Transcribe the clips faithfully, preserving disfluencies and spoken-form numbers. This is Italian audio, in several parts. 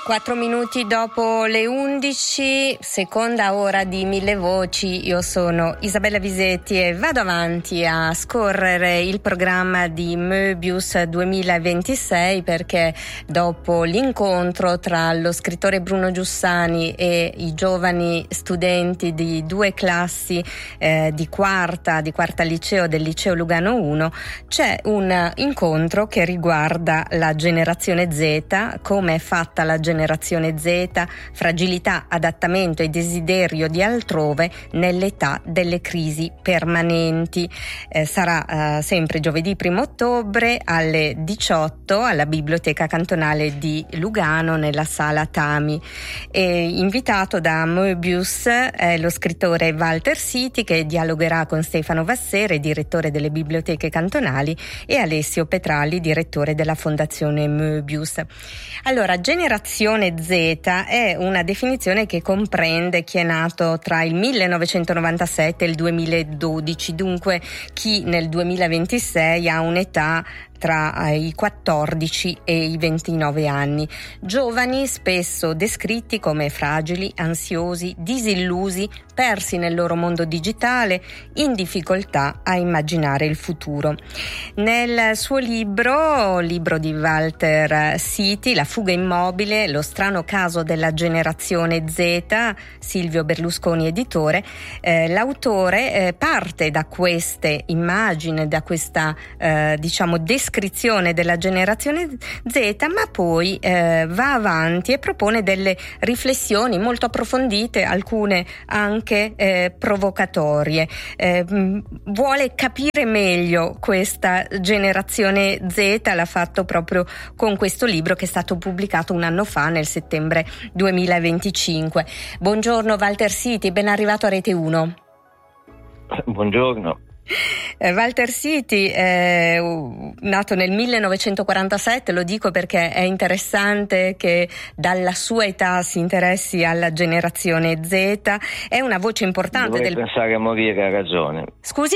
Quattro minuti dopo le undici, seconda ora di Mille Voci. Io sono Isabella Visetti e vado avanti a scorrere il programma di Möbius duemilaventisei, perché dopo l'incontro tra lo scrittore Bruno Giussani e i giovani studenti di due classi eh, di quarta, di quarta liceo del liceo Lugano uno, c'è un incontro che riguarda la generazione Z, come è fatta la generazione Z, fragilità, adattamento e desiderio di altrove nell'età delle crisi permanenti. Eh, sarà eh, sempre giovedì primo ottobre alle diciotto alla Biblioteca Cantonale di Lugano nella sala Tami. E invitato da Möbius è lo scrittore Walter Siti, che dialogherà con Stefano Vassere, direttore delle biblioteche cantonali, e Alessio Petralli, direttore della Fondazione Möbius. Allora, generazione Z è una definizione che comprende chi è nato tra il millenovecentonovantasette e il duemiladodici, dunque chi nel duemilaventisei ha un'età tra i quattordici e i ventinove anni. Giovani spesso descritti come fragili, ansiosi, disillusi, persi nel loro mondo digitale, in difficoltà a immaginare il futuro. Nel suo libro, libro di Walter Siti, La fuga immobile, lo strano caso della generazione Z, Silvio Berlusconi editore, eh, l'autore eh, parte da queste immagini, da questa eh, diciamo descrizione della generazione Z, ma poi eh, va avanti e propone delle riflessioni molto approfondite, alcune anche eh, provocatorie. Eh, vuole capire meglio questa generazione Z, l'ha fatto proprio con questo libro che è stato pubblicato un anno fa, nel settembre duemilaventicinque. Buongiorno Walter Siti, ben arrivato a Rete uno. Buongiorno. Eh, Walter Siti è nato nel millenovecentoquarantasette, lo dico perché è interessante che dalla sua età si interessi alla generazione Z, è una voce importante. Dovrei del... pensare a morire, ha ragione. Scusi?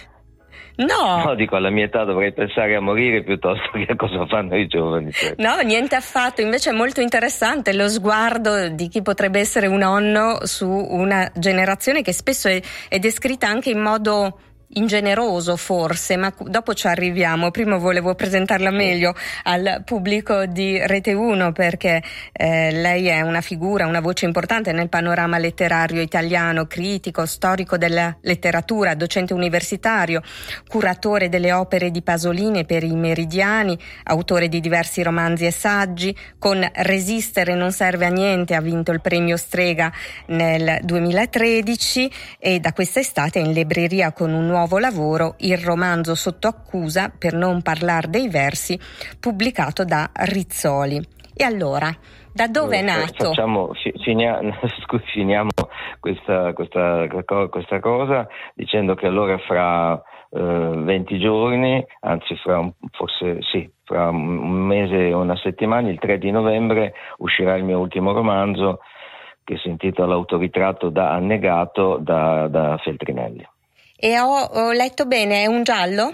No. No, dico, alla mia età dovrei pensare a morire piuttosto che a cosa fanno i giovani. Cioè. No, niente affatto, invece è molto interessante lo sguardo di chi potrebbe essere un nonno su una generazione che spesso è, è descritta anche in modo ingeneroso forse, ma dopo ci arriviamo. Prima volevo presentarla meglio al pubblico di Rete uno, perché eh, lei è una figura, una voce importante nel panorama letterario italiano, critico, storico della letteratura, docente universitario, curatore delle opere di Pasolini per i Meridiani, autore di diversi romanzi e saggi. Con Resistere non serve a niente ha vinto il premio Strega nel duemilatredici e da quest'estate è in libreria con un nuovo lavoro, il romanzo Sotto accusa, per non parlare dei versi, pubblicato da Rizzoli. E allora, da dove è nato? Facciamo, finiamo, finiamo questa, questa, questa cosa dicendo che allora fra eh, venti giorni, anzi fra un, forse sì, fra un mese e una settimana, il tre di novembre, uscirà il mio ultimo romanzo, che si intitola Autoritratto da annegato, da, da Feltrinelli. E ho, ho letto bene, è un giallo?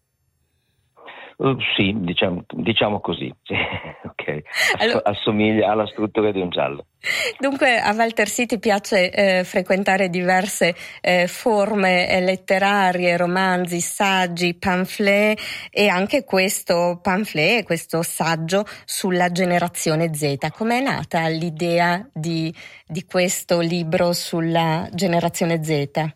Uh, sì, diciamo, diciamo così, sì. Okay. Allora, assomiglia alla struttura di un giallo. Dunque a Walter Siti piace eh, frequentare diverse eh, forme eh, letterarie, romanzi, saggi, pamphlet, e anche questo pamphlet, questo saggio sulla generazione Z. Com'è nata l'idea di, di questo libro sulla generazione Z?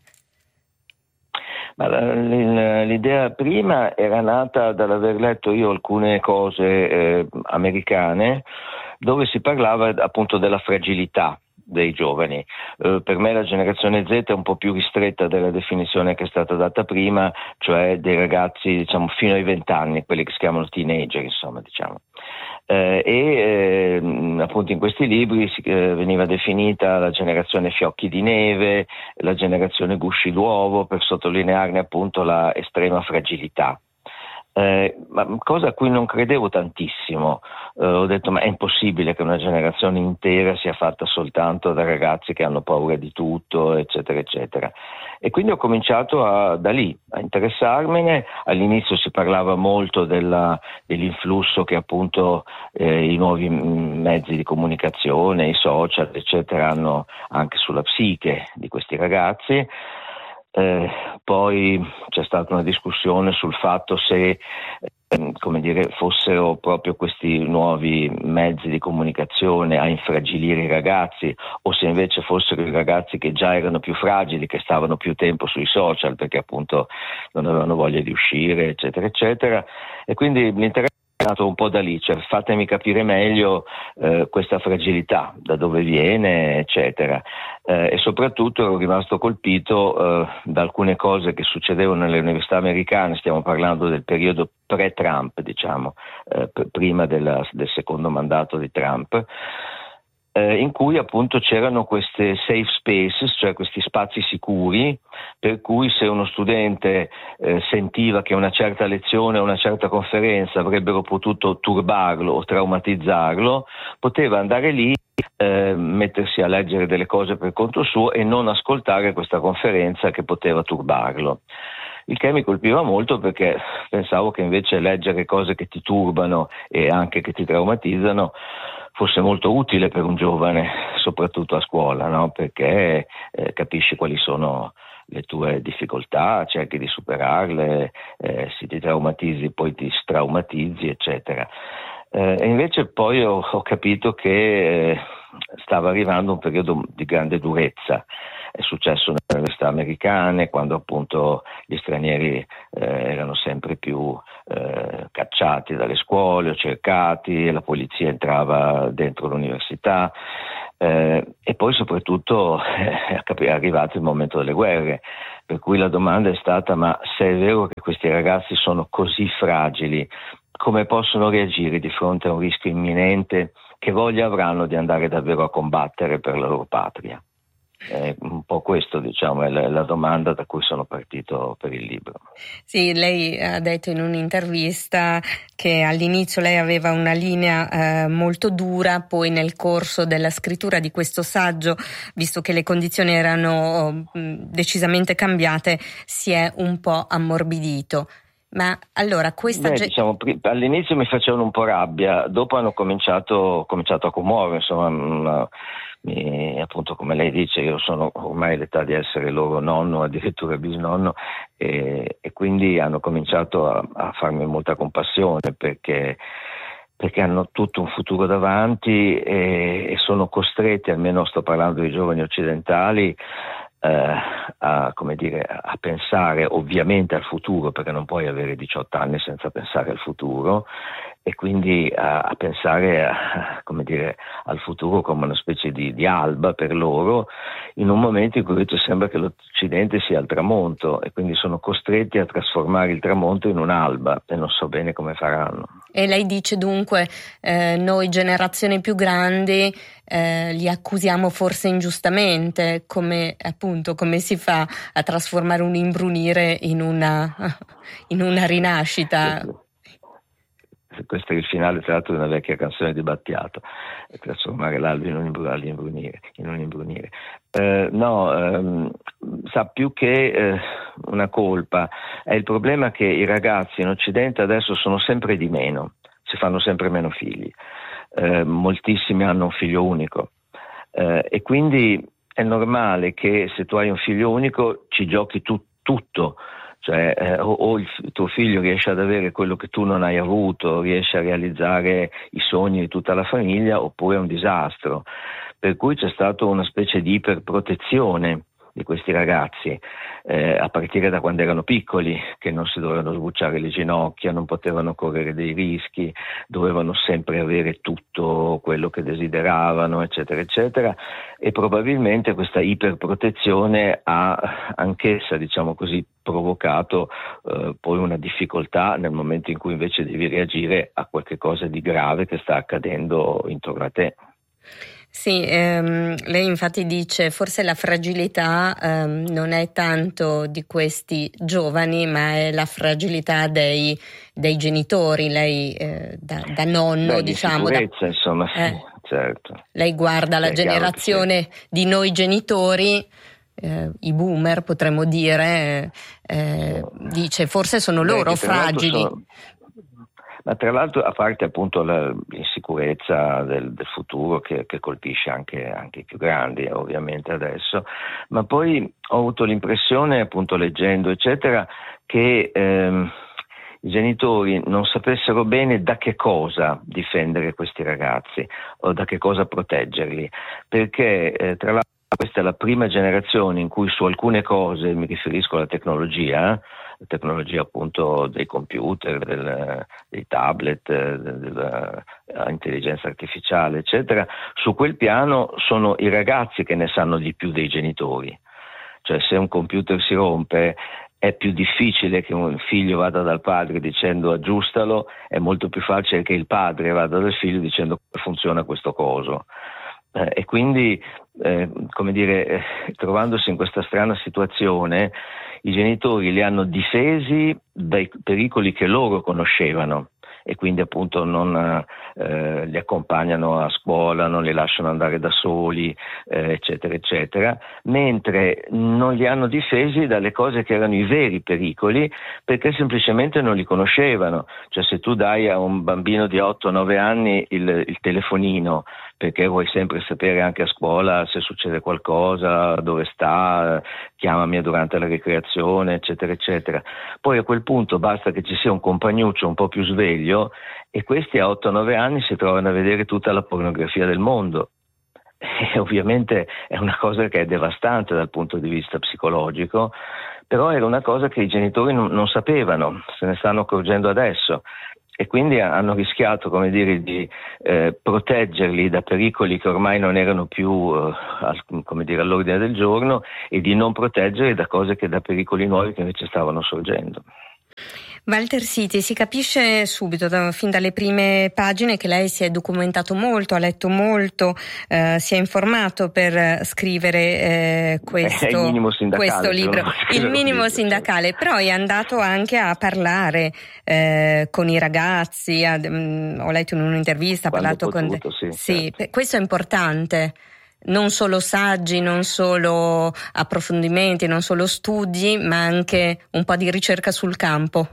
Ma l'idea prima era nata dall'aver letto io alcune cose eh, americane dove si parlava appunto della fragilità dei giovani. Eh, per me la generazione Z è un po' più ristretta della definizione che è stata data prima, cioè dei ragazzi diciamo fino ai vent'anni, quelli che si chiamano teenager, insomma, diciamo. Eh, e eh, appunto in questi libri si, eh, veniva definita la generazione fiocchi di neve, la generazione gusci d'uovo, per sottolinearne appunto la estrema fragilità. Eh, ma cosa a cui non credevo tantissimo, eh, eh, ho detto ma è impossibile che una generazione intera sia fatta soltanto da ragazzi che hanno paura di tutto, eccetera, eccetera. E quindi ho cominciato a, da lì a interessarmene. All'inizio si parlava molto della, dell'influsso che appunto eh, i nuovi mezzi di comunicazione, i social, eccetera, hanno anche sulla psiche di questi ragazzi. Eh, poi c'è stata una discussione sul fatto se eh, come dire, fossero proprio questi nuovi mezzi di comunicazione a infragilire i ragazzi o se invece fossero i ragazzi che già erano più fragili, che stavano più tempo sui social perché appunto non avevano voglia di uscire, eccetera, eccetera. E quindi l'interesse è nato un po' da lì, cioè fatemi capire meglio eh, questa fragilità, da dove viene, eccetera. Eh, e soprattutto ero rimasto colpito eh, da alcune cose che succedevano nelle università americane. Stiamo parlando del periodo pre-Trump, diciamo, eh, p- prima della, del secondo mandato di Trump, eh, in cui appunto c'erano queste safe spaces, cioè questi spazi sicuri, per cui se uno studente eh, sentiva che una certa lezione o una certa conferenza avrebbero potuto turbarlo o traumatizzarlo, poteva andare lì, eh, mettersi a leggere delle cose per conto suo e non ascoltare questa conferenza che poteva turbarlo. Il che mi colpiva molto perché pensavo che invece leggere cose che ti turbano e anche che ti traumatizzano fosse molto utile per un giovane, soprattutto a scuola, no? Perché eh, capisci quali sono le tue difficoltà, cerchi di superarle, eh, se ti traumatizzi poi ti straumatizzi, eccetera. Eh, e invece poi ho, ho capito che eh, stava arrivando un periodo di grande durezza. È successo nelle università americane, quando appunto gli stranieri eh, erano sempre più eh, cacciati dalle scuole o cercati, e la polizia entrava dentro l'università, eh, e poi soprattutto eh, è arrivato il momento delle guerre, per cui la domanda è stata: ma se è vero che questi ragazzi sono così fragili, come possono reagire di fronte a un rischio imminente? Che voglia avranno di andare davvero a combattere per la loro patria? Eh, un po' questo, diciamo, è la, la domanda da cui sono partito per il libro. Sì, lei ha detto in un'intervista che all'inizio lei aveva una linea eh, molto dura, poi nel corso della scrittura di questo saggio, visto che le condizioni erano mh, decisamente cambiate, si è un po' ammorbidito. Ma allora questa Beh, ge- diciamo, all'inizio mi facevano un po' rabbia, dopo hanno cominciato, cominciato a commuovere, insomma, mh, mi, appunto come lei dice, io sono ormai all'età di essere loro nonno, addirittura bisnonno, e, e quindi hanno cominciato a, a farmi molta compassione perché perché hanno tutto un futuro davanti e, e sono costretti, almeno sto parlando di giovani occidentali, Uh, a, come dire, a pensare ovviamente al futuro, perché non puoi avere diciotto anni senza pensare al futuro, e quindi a, a pensare a, come dire, al futuro come una specie di, di alba per loro, in un momento in cui invece sembra che l'Occidente sia al tramonto, e quindi sono costretti a trasformare il tramonto in un'alba e non so bene come faranno. E lei dice dunque eh, noi generazioni più grandi eh, li accusiamo forse ingiustamente, come appunto come si fa a trasformare un imbrunire in una, in una rinascita? Questo è il finale tra l'altro di una vecchia canzone di Battiato, trasformare l'alba in un imbrunire, in un imbrunire. Eh, no, ehm, sa, più che eh, una colpa è il problema che i ragazzi in Occidente adesso sono sempre di meno, si fanno sempre meno figli, eh, moltissimi hanno un figlio unico, eh, e quindi è normale che se tu hai un figlio unico ci giochi tu, tutto. Cioè eh, o, o il tuo figlio riesce ad avere quello che tu non hai avuto, riesce a realizzare i sogni di tutta la famiglia, oppure è un disastro. Per cui c'è stata una specie di iperprotezione di questi ragazzi, eh, a partire da quando erano piccoli, che non si dovevano sbucciare le ginocchia, non potevano correre dei rischi, dovevano sempre avere tutto quello che desideravano, eccetera, eccetera, e probabilmente questa iperprotezione ha anch'essa, diciamo così, provocato eh, poi una difficoltà nel momento in cui invece devi reagire a qualche cosa di grave che sta accadendo intorno a te. Sì, ehm, lei infatti dice forse la fragilità ehm, non è tanto di questi giovani, ma è la fragilità dei, dei genitori. Lei eh, da, da nonno, Beh, di diciamo, da, sicurezza, insomma, sì, eh, certo. lei guarda la Beh, è chiaro che generazione sì. di noi genitori, eh, i boomer potremmo dire, eh, dice forse sono Beh, loro che tra l'altro fragili. sono, ma tra l'altro, a parte appunto la- l'insicurezza del, del futuro che, che colpisce anche, anche i più grandi, ovviamente adesso, ma poi ho avuto l'impressione, appunto leggendo eccetera, che ehm, i genitori non sapessero bene da che cosa difendere questi ragazzi o da che cosa proteggerli, perché eh, tra l'altro questa è la prima generazione in cui su alcune cose, mi riferisco alla tecnologia, eh, la tecnologia appunto dei computer, del, dei tablet, eh, dell'intelligenza artificiale, eccetera, su quel piano sono i ragazzi che ne sanno di più dei genitori. Cioè, se un computer si rompe è più difficile che un figlio vada dal padre dicendo aggiustalo, è molto più facile che il padre vada dal figlio dicendo come funziona questo coso. Eh, e quindi, eh, come dire, eh, trovandosi in questa strana situazione, i genitori li hanno difesi dai pericoli che loro conoscevano e quindi appunto non eh, li accompagnano a scuola, non li lasciano andare da soli, eh, eccetera, eccetera, mentre non li hanno difesi dalle cose che erano i veri pericoli, perché semplicemente non li conoscevano. Cioè, se tu dai a un bambino di otto nove anni il, il telefonino, perché vuoi sempre sapere anche a scuola se succede qualcosa, dove sta, chiamami durante la ricreazione, eccetera, eccetera. Poi a quel punto basta che ci sia un compagnuccio un po' più sveglio e questi a otto nove anni si trovano a vedere tutta la pornografia del mondo. E ovviamente è una cosa che è devastante dal punto di vista psicologico, però era una cosa che i genitori non, non sapevano, se ne stanno accorgendo adesso. E quindi hanno rischiato, come dire, di eh, proteggerli da pericoli che ormai non erano più eh, al, come dire, all'ordine del giorno e di non proteggerli da cose che da pericoli nuovi che invece stavano sorgendo. Walter Siti, si capisce subito, da, fin dalle prime pagine, che lei si è documentato molto, ha letto molto, eh, si è informato per scrivere eh, questo, il minimo sindacale, questo libro, il minimo libro, sindacale, certo. Però è andato anche a parlare eh, con i ragazzi, a, mh, ho letto in un'intervista, ha parlato potuto, con... Sì, sì, certo. Questo è importante. Non solo saggi, non solo approfondimenti, non solo studi, ma anche un po' di ricerca sul campo.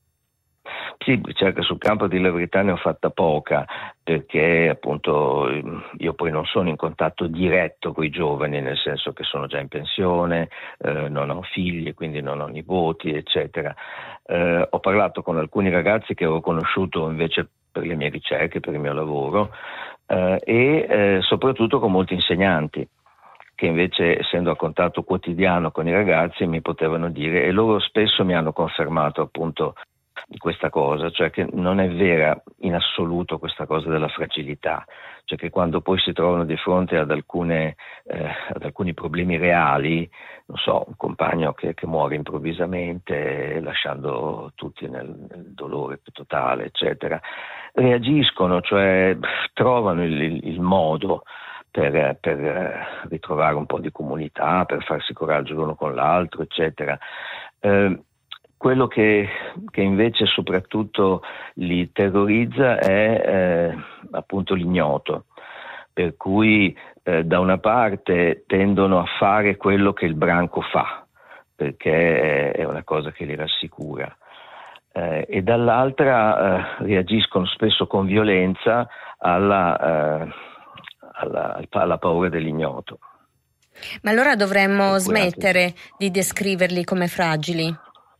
Sì, ricerca sul campo, di la verità ne ho fatta poca, perché appunto io poi non sono in contatto diretto con i giovani, nel senso che sono già in pensione, eh, non ho figli, quindi non ho nipoti, eccetera. Eh, ho parlato con alcuni ragazzi che ho conosciuto invece per le mie ricerche, per il mio lavoro, eh, e eh, soprattutto con molti insegnanti, che invece, essendo a contatto quotidiano con i ragazzi, mi potevano dire, e loro spesso mi hanno confermato appunto di questa cosa, cioè che non è vera in assoluto questa cosa della fragilità, cioè che quando poi si trovano di fronte ad alcune eh, ad alcuni problemi reali, non so, un compagno che, che muore improvvisamente lasciando tutti nel, nel dolore più totale, eccetera, reagiscono, cioè trovano il, il, il modo per, per ritrovare un po' di comunità, per farsi coraggio l'uno con l'altro, eccetera. Eh, Quello che, che invece soprattutto li terrorizza è eh, appunto l'ignoto, per cui eh, da una parte tendono a fare quello che il branco fa, perché è una cosa che li rassicura, eh, e dall'altra eh, reagiscono spesso con violenza alla, eh, alla, alla paura dell'ignoto. Ma allora dovremmo smettere di descriverli come fragili?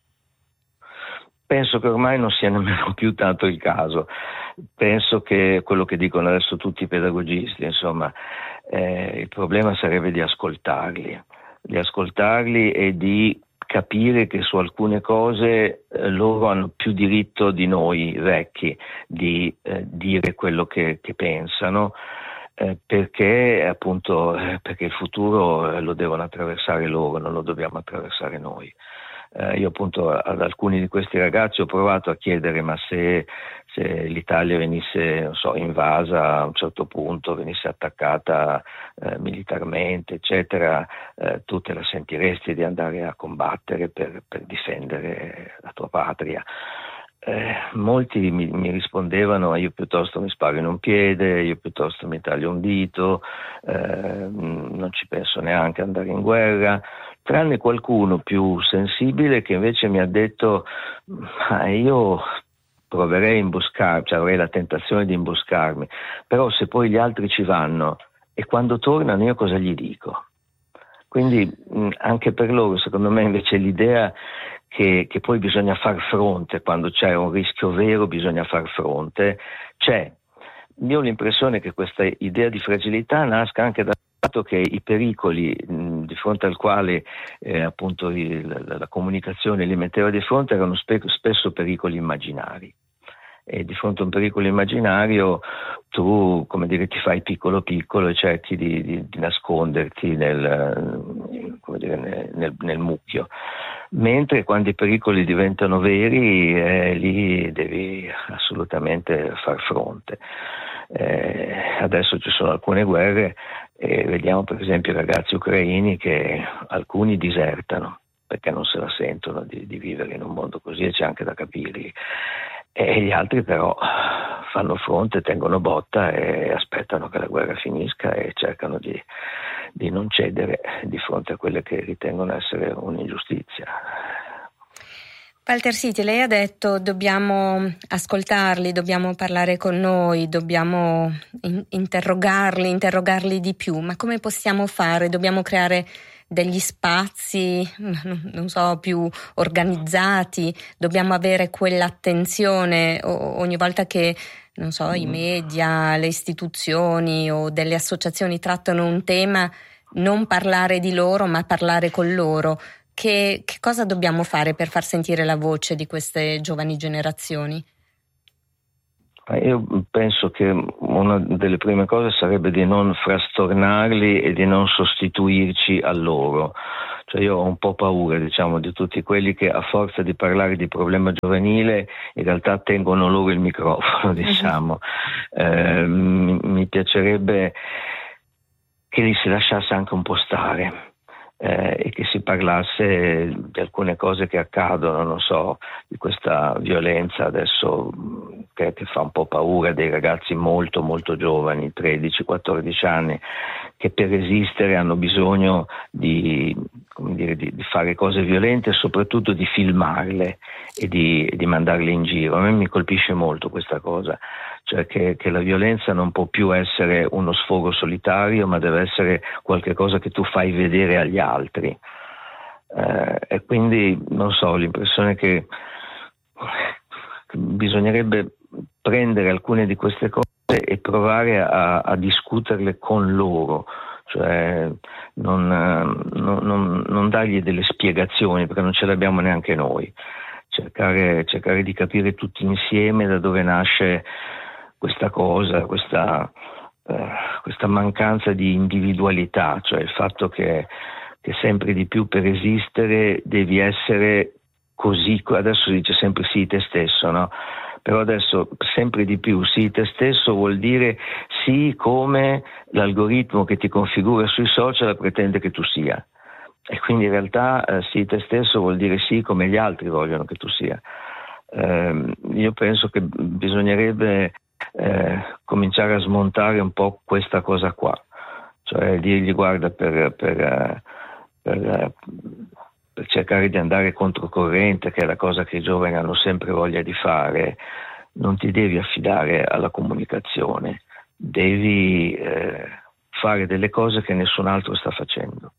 Penso che ormai non sia nemmeno più tanto il caso. Penso che quello che dicono adesso tutti i pedagogisti, insomma, eh, il problema sarebbe di ascoltarli, di ascoltarli e di capire che su alcune cose eh, loro hanno più diritto di noi vecchi di eh, dire quello che, che pensano, eh, perché appunto eh, perché il futuro eh, lo devono attraversare loro, non lo dobbiamo attraversare noi. Eh, io appunto ad alcuni di questi ragazzi ho provato a chiedere ma se, se l'Italia venisse, non so, invasa a un certo punto, venisse attaccata eh, militarmente, eccetera, eh, tu te la sentiresti di andare a combattere per, per difendere la tua patria? Eh, molti mi, mi rispondevano: io piuttosto mi sparo in un piede, io piuttosto mi taglio un dito, eh, non ci penso neanche ad andare in guerra, tranne qualcuno più sensibile che invece mi ha detto: ma io proverei a imboscarmi, cioè avrei la tentazione di imboscarmi, però se poi gli altri ci vanno e quando tornano io cosa gli dico? Quindi mh, anche per loro, secondo me, invece l'idea Che, che poi bisogna far fronte, quando c'è un rischio vero bisogna far fronte, c'è. Io ho l'impressione che questa idea di fragilità nasca anche dal fatto che i pericoli mh, di fronte al quale eh, appunto il, la, la comunicazione li metteva di fronte erano spe- spesso pericoli immaginari. E di fronte a un pericolo immaginario tu, come dire, ti fai piccolo piccolo e cerchi di, di, di nasconderti nel, come dire, nel, nel, nel mucchio. Mentre quando i pericoli diventano veri, eh, lì devi assolutamente far fronte. Eh, adesso ci sono alcune guerre e vediamo per esempio i ragazzi ucraini che alcuni disertano perché non se la sentono di, di vivere in un mondo così, e c'è anche da capirli. E gli altri però fanno fronte, tengono botta e aspettano che la guerra finisca e cercano di, di non cedere di fronte a quelle che ritengono essere un'ingiustizia. Walter Siti, lei ha detto dobbiamo ascoltarli, dobbiamo parlare con noi, dobbiamo in- interrogarli, interrogarli di più, ma come possiamo fare? Dobbiamo creare degli spazi, non so, più organizzati, dobbiamo avere quell'attenzione ogni volta che, non so, i media, le istituzioni o delle associazioni trattano un tema, non parlare di loro ma parlare con loro. Che, che cosa dobbiamo fare per far sentire la voce di queste giovani generazioni? Io penso che una delle prime cose sarebbe di non frastornarli e di non sostituirci a loro. Cioè io ho un po' paura, diciamo, di tutti quelli che a forza di parlare di problema giovanile in realtà tengono loro il microfono, diciamo. Eh, mi, mi piacerebbe che li si lasciasse anche un po' stare. Eh, e che si parlasse di alcune cose che accadono, non so, di questa violenza adesso che, che fa un po' paura, dei ragazzi molto molto giovani, tredici quattordici anni, che per esistere hanno bisogno di, come dire, di, di fare cose violente e soprattutto di filmarle e di, di mandarle in giro. A me mi colpisce molto questa cosa, cioè che, che la violenza non può più essere uno sfogo solitario, ma deve essere qualche cosa che tu fai vedere agli altri. Eh, e quindi, non so, ho l'impressione che, che bisognerebbe prendere alcune di queste cose e provare a, a discuterle con loro, cioè non, non, non, non dargli delle spiegazioni perché non ce le abbiamo neanche noi, cercare, cercare di capire tutti insieme da dove nasce questa cosa, questa, eh, questa mancanza di individualità, cioè il fatto che, che sempre di più per esistere devi essere così, adesso si dice sempre sii te stesso, no? Però adesso sempre di più sii te stesso vuol dire sii come l'algoritmo che ti configura sui social pretende che tu sia. E quindi in realtà eh, sii te stesso vuol dire sii come gli altri vogliono che tu sia. Eh, io penso che bisognerebbe Eh, cominciare a smontare un po' questa cosa qua, cioè dirgli guarda per, per, per, per cercare di andare controcorrente, che è la cosa che i giovani hanno sempre voglia di fare, non ti devi affidare alla comunicazione, devi eh, fare delle cose che nessun altro sta facendo.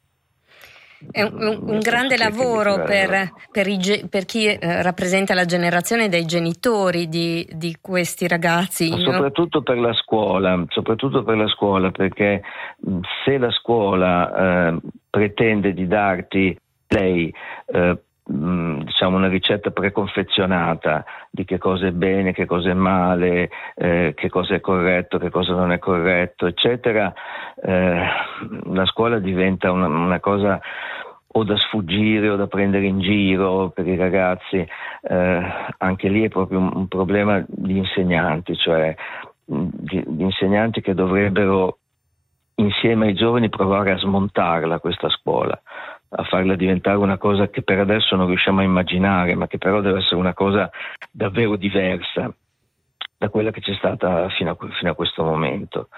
È un, un, un grande lavoro per, per, i, per chi eh, rappresenta la generazione dei genitori di, di questi ragazzi. Ma soprattutto no? per la scuola, soprattutto per la scuola, perché se la scuola eh, pretende di darti lei eh, diciamo una ricetta preconfezionata di che cosa è bene, che cosa è male, eh, che cosa è corretto, che cosa non è corretto, eccetera, eh, la scuola diventa una, una cosa o da sfuggire o da prendere in giro per i ragazzi. Eh, anche lì è proprio un, un problema di insegnanti, cioè di, di insegnanti che dovrebbero insieme ai giovani provare a smontarla questa scuola, a farla diventare una cosa che per adesso non riusciamo a immaginare, ma che però deve essere una cosa davvero diversa da quella che c'è stata fino a, fino a questo momento,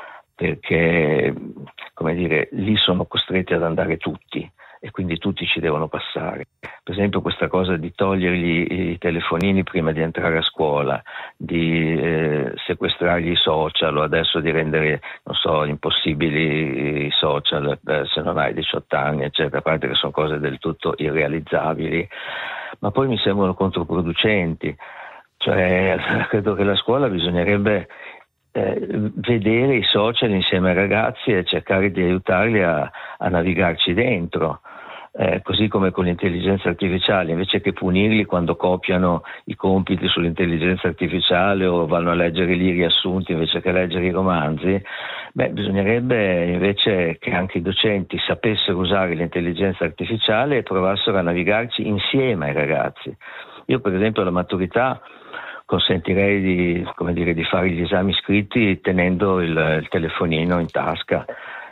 perché, come dire, lì sono costretti ad andare tutti e quindi tutti ci devono passare. Per esempio questa cosa di togliergli i telefonini prima di entrare a scuola, di eh, sequestrargli i social o adesso di rendere, non so, impossibili i social eh, se non hai diciotto anni, eccetera, a parte che sono cose del tutto irrealizzabili, ma poi mi sembrano controproducenti. Cioè, credo che la scuola bisognerebbe eh, vedere i social insieme ai ragazzi e cercare di aiutarli a, a navigarci dentro. Eh, così come con l'intelligenza artificiale, invece che punirli quando copiano i compiti sull'intelligenza artificiale o vanno a leggere lì i riassunti invece che leggere i romanzi, beh, bisognerebbe invece che anche i docenti sapessero usare l'intelligenza artificiale e provassero a navigarci insieme ai ragazzi. Io per esempio alla maturità consentirei di, come dire, di fare gli esami scritti tenendo il, il telefonino in tasca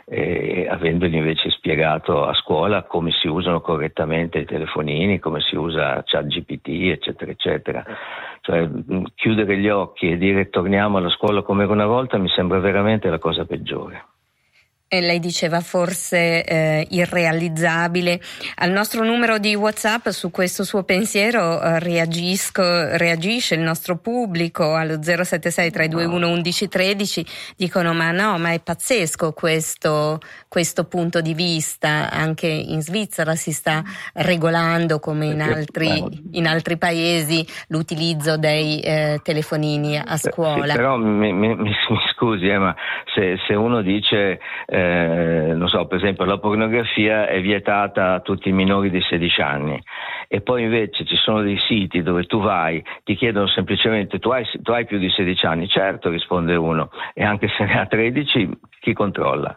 e avendogli invece spiegato a scuola come si usano correttamente i telefonini, come si usa ChatGPT, eccetera, eccetera. Cioè, chiudere gli occhi e dire torniamo alla scuola come era una volta mi sembra veramente la cosa peggiore. E lei diceva forse eh, irrealizzabile. Al nostro numero di WhatsApp su questo suo pensiero eh, reagisco, reagisce il nostro pubblico allo zero sette sei tre due uno uno uno uno tre zero. Dicono ma no, ma è pazzesco questo, questo punto di vista. Anche in Svizzera si sta regolando come in altri, in altri paesi l'utilizzo dei eh, telefonini a scuola. Sì, però mi, mi, mi scusi eh, ma se, se uno dice Eh, non so, per esempio la pornografia è vietata a tutti i minori di sedici anni e poi invece ci sono dei siti dove tu vai, ti chiedono semplicemente tu hai, tu hai più di sedici anni? Certo, risponde uno, e anche se ne ha tredici chi controlla?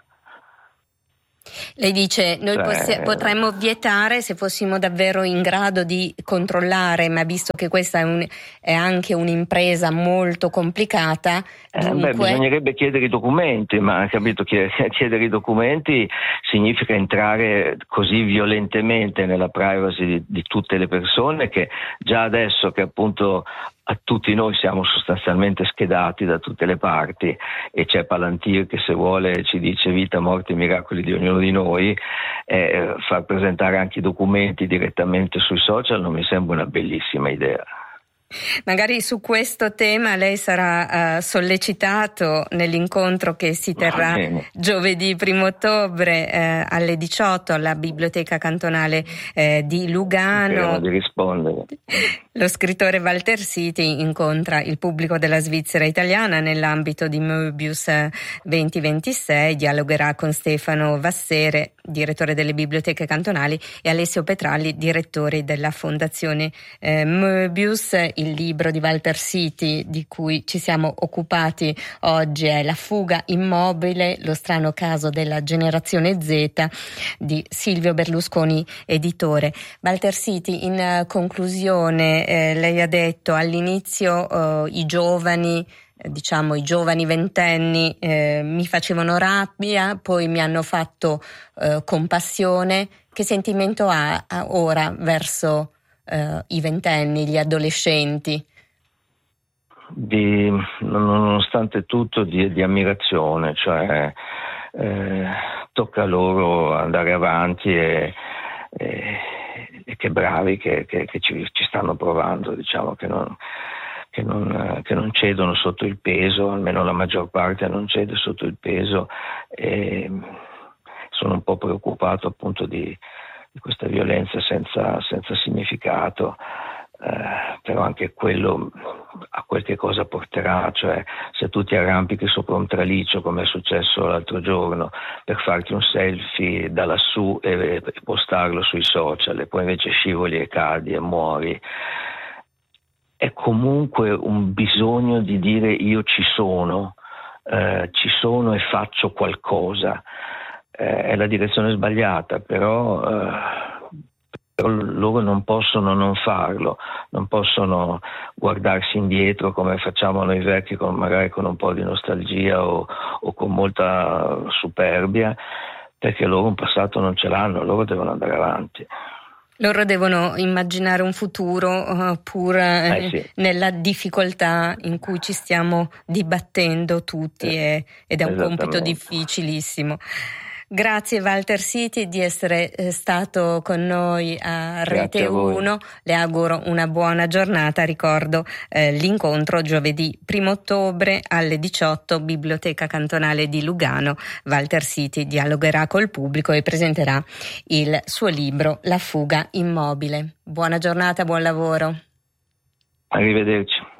Lei dice noi cioè, possi- potremmo vietare se fossimo davvero in grado di controllare, ma visto che questa è, un, è anche un'impresa molto complicata, dunque... eh, beh, bisognerebbe chiedere i documenti, ma capito, chiedere i documenti significa entrare così violentemente nella privacy di, di tutte le persone che già adesso che appunto a tutti noi siamo sostanzialmente schedati da tutte le parti e c'è Palantir che se vuole ci dice vita, morte e miracoli di ognuno di noi, eh, far presentare anche i documenti direttamente sui social non mi sembra una bellissima idea. Magari su questo tema lei sarà uh, sollecitato nell'incontro che si terrà giovedì primo ottobre eh, alle diciotto alla Biblioteca Cantonale eh, di Lugano. Speriamo di rispondere. Lo scrittore Walter Siti incontra il pubblico della Svizzera italiana nell'ambito di Möbius venti ventisei, dialogherà con Stefano Vassere, direttore delle biblioteche cantonali, e Alessio Petralli, direttore della Fondazione eh, Möbius. Il libro di Walter Siti di cui ci siamo occupati oggi è La fuga immobile, lo strano caso della generazione Z di Silvio Berlusconi, editore. Walter Siti, in conclusione, eh, lei ha detto all'inizio eh, i giovani diciamo i giovani ventenni eh, mi facevano rabbia, poi mi hanno fatto eh, compassione. Che sentimento ha, ha ora verso Uh, i ventenni, gli adolescenti? Di, nonostante tutto di, di ammirazione, cioè eh, tocca loro andare avanti e, e, e che bravi che, che, che ci, ci stanno provando, diciamo che non, che, non, che non cedono sotto il peso, almeno la maggior parte non cede sotto il peso, e sono un po' preoccupato appunto di di questa violenza senza, senza significato, eh, però anche quello a qualche cosa porterà, cioè se tu ti arrampichi sopra un traliccio come è successo l'altro giorno per farti un selfie da lassù e postarlo sui social e poi invece scivoli e cadi e muori, è comunque un bisogno di dire io ci sono, eh, ci sono e faccio qualcosa. eh, è la direzione sbagliata, però, eh, però loro non possono non farlo, non possono guardarsi indietro come facciamo noi vecchi, con, magari con un po' di nostalgia o, o con molta superbia, perché loro un passato non ce l'hanno, loro devono andare avanti. Loro devono immaginare un futuro uh, pur eh, eh sì. nella difficoltà in cui ci stiamo dibattendo tutti eh, e, ed è un compito difficilissimo. Grazie Walter Siti di essere eh, stato con noi a Rete uno, le auguro una buona giornata, ricordo eh, l'incontro giovedì primo ottobre alle diciotto, Biblioteca Cantonale di Lugano. Walter Siti dialogherà col pubblico e presenterà il suo libro La fuga immobile. Buona giornata, buon lavoro. Arrivederci.